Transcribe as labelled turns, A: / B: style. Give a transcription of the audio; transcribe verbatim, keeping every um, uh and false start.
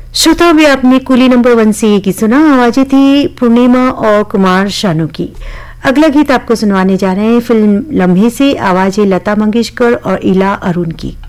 A: श्रोता भी आपने कुली नंबर वन से ये गीत सुना। आवाजें थी पूर्णिमा और कुमार शानू की। अगला गीत आपको सुनवाने जा रहे हैं फिल्म लम्हे से। आवाजें लता मंगेशकर और इला अरुण की।